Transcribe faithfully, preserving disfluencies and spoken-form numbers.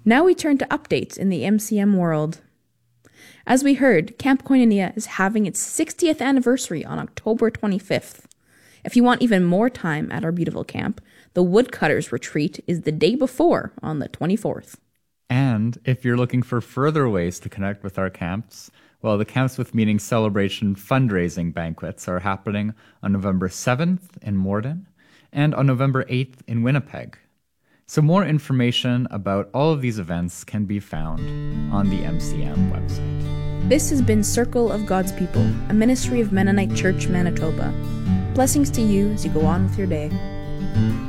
Now we turn to updates in the M C M world. As we heard, Camp Koinonia is having its sixtieth anniversary on October twenty-fifth. If you want even more time at our beautiful camp, the Woodcutters Retreat is the day before, on the twenty-fourth. And if you're looking for further ways to connect with our camps, well, the Camps with Meaning Celebration fundraising banquets are happening on November seventh in Morden and on November eighth in Winnipeg. So more information about all of these events can be found on the M C M website. This has been Circle of God's People, a ministry of Mennonite Church, Manitoba. Blessings to you as you go on with your day.